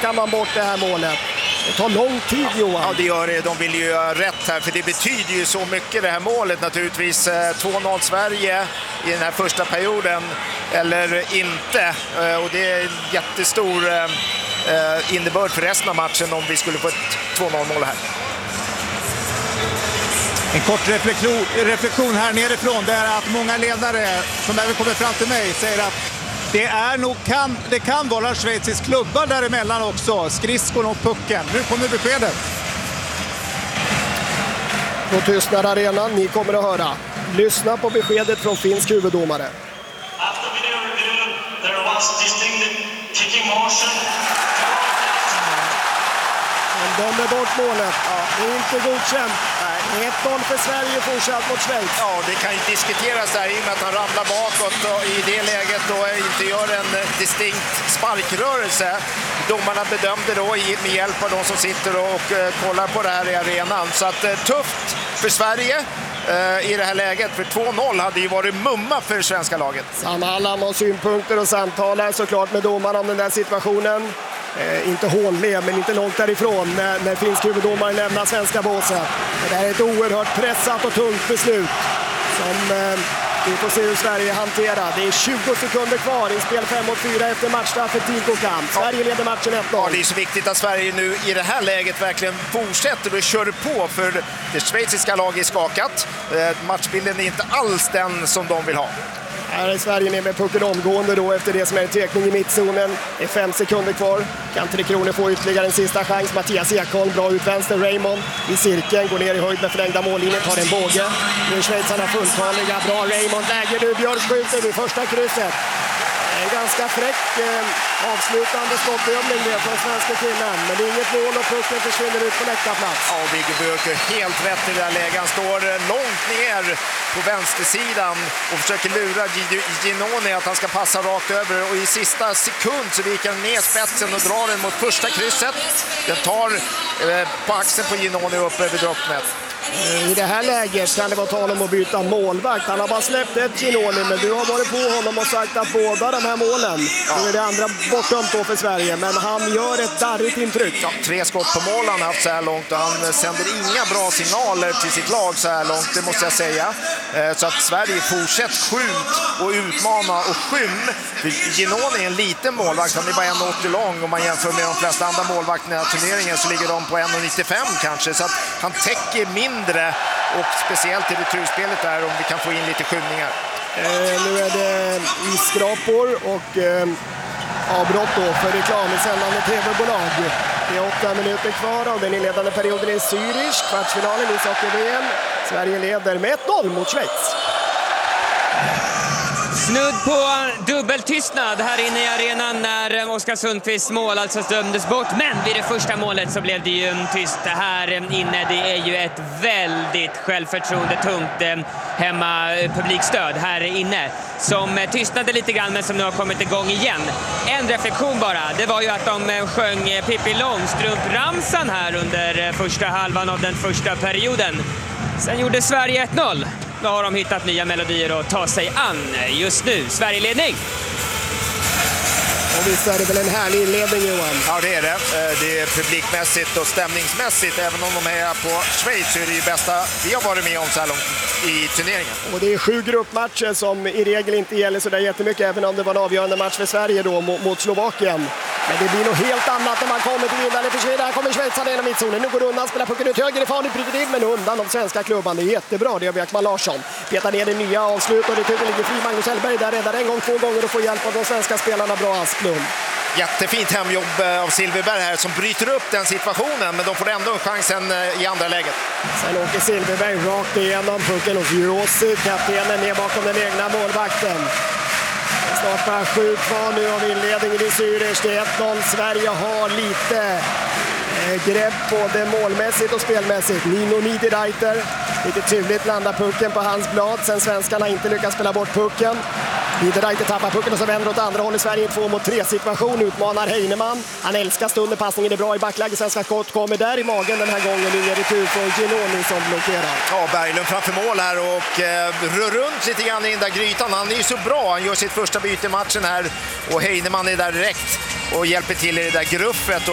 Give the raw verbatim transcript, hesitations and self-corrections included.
plockar man bort det här målet. Det tar lång tid, Johan. Ja, det gör det. De vill ju göra rätt här, för det betyder ju så mycket det här målet naturligtvis. två noll Sverige i den här första perioden, eller inte. Och det är en jättestor innebörd för resten av matchen om vi skulle få ett två noll mål här. En kort reflektion, reflektion här nerifrån, det är att många ledare som även kommer fram till mig säger att det, är nog, kan, det kan vara schweizisk klubbar däremellan också, skridskon och pucken. Nu kommer beskedet. Då tystnar arenan, ni kommer att höra. Lyssna på beskedet från finsk huvuddomare. After video review, there was distinct kicking motion. Dömer bort målet. Ja, det är inte godkänt. ett noll för Sverige fortsatt mot Schweiz. Ja, det kan ju diskuteras där i och med att han ramlar bakåt och i det läget då inte gör en distinkt sparkrörelse. Domarna bedömde då med hjälp av de som sitter och kollar på det här i arenan. Så att tufft för Sverige i det här läget, för två noll hade ju varit mumma för det svenska laget. Sanna Allan har synpunkter och samtalar såklart med domarna om den där situationen. Eh, inte hånle, men inte långt därifrån när, när finsk huvuddomare lämnar svenska båset. Det här är ett oerhört pressat och tungt beslut som eh, vi får se hur Sverige hanterar. Det är tjugo sekunder kvar i spel fem mot fyra efter matchstraffet Tikokamp. Sverige leder matchen ett noll. Ja, det är så viktigt att Sverige nu i det här läget verkligen fortsätter och kör på, för det schweiziska laget är skakat. Eh, matchbilden är inte alls den som de vill ha. Här är Sverige ner med pucken omgående då efter det som är en tekning i mittzonen. Det är fem sekunder kvar. Kan Tre Kronor få ytterligare en sista chans. Mattias Ekholm, bra ut vänster. Raymond i cirkeln, går ner i höjd med förlängda mållinjen, tar en båge. Nu är schweizarna fulltaliga. Bra Raymond, läger nu. Björk skjuter vid första krysset. En ganska fräck eh, avslutande skottövning med från svenska killen. Men det är inget mål och pucken försvinner ut på läktarplats. Ja, Viggo Björk är helt rätt i det här läget. Han står långt ner på vänstersidan och försöker lura Ginoni att han ska passa rakt över. Och i sista sekund så viker han ner spetsen och drar den mot första krysset. Den tar eh, på axeln på Ginoni upp över droppnet. I det här läget kan det vara tal om att byta målvakt. Han har bara släppt ett Ginoni, men du har varit på honom och sagt att båda de här målen, ja. Nu är det andra bortdömt då för Sverige, men han gör ett darrigt intryck. Ja, tre skott på mål han haft så här långt och han sänder inga bra signaler till sitt lag så här långt, det måste jag säga. Så att Sverige fortsätter skjut och utmana och skym. Ginoni är en liten målvakt, han är bara en åttio lång. Om man jämför med de flesta andra målvakterna i turneringen så ligger de på en nittiofem kanske. Så att han täcker mindre, och speciellt i returspelet där om vi kan få in lite skymningar. Eh, nu är det isskrapor och eh, avbrott då för reklam i sändande tv-bolag. Det är åtta minuter kvar av den inledande perioden i Zürich. Kvartsfinalen i socker-V M. Sverige leder med ett noll mot Schweiz. Snudd på dubbeltystnad här inne i arenan när Oskar Sundqvists mål alltså dömdes bort. Men vid det första målet så blev det ju en tyst här inne. Det är ju ett väldigt självförtroende-tungt hemmapublikstöd här inne som tystnade lite grann men som nu har kommit igång igen. En reflektion bara, det var ju att de sjöng Pippi Långstrump-ramsan här under första halvan av den första perioden. Sen gjorde Sverige ett noll. Då har de hittat nya melodier att ta sig an just nu. Sverige-ledning. Och visst är det väl en härlig inledning, Johan? Ja, det är det. Det är publikmässigt och stämningsmässigt. Även om de är på Schweiz så är det ju bästa vi har varit med om så här långt i turneringen. Och det är sju gruppmatcher som i regel inte gäller så där jättemycket, även om det var en avgörande match för Sverige då mot Slovakien. Men det blir nog helt annat när man kommer till vinnare försvinner. Här kommer Schweizarna genom mittzonen. Nu går det undan, spelar pucken ut höger i farligt pricket in, men undan de svenska klubban. Det är jättebra, det gör Björkman Larsson. Petar ner det nya avslut och det tycker ligger fri. Magnus Hellberg där räddar en gång, två gånger och får hjälp av de svenska spelarna. Bra Asplund. Jättefint hemjobb av Silverberg här som bryter upp den situationen, men de får ändå chansen i andra läget. Sen åker Silverberg rakt igenom pucken hos Jurosi, kaptenen ner bakom den egna målvakten. Snart bara sju kvar nu av inledningen i Zürich. Det är ett noll. Sverige har lite eh, grepp både målmässigt och spelmässigt. Nino Niederreiter, lite tydligt landar pucken på hans blad. Sen svenskarna inte lyckas spela bort pucken. Niederreiter tappar pucken och så vänder åt andra håll i Sverige. Två mot tre situation, utmanar Heinemann. Han älskar stunden, passningen är bra i backläge. Svenska skott kommer där i magen den här gången. Nu är det tur för Ginoni som blockerar. Ja, Berglund framför mål här och eh, rör runt lite grann i den där grytan. Han är ju så bra, han gör sitt första byte i matchen här. Och Heinemann är där direkt och hjälper till i det där gruffet.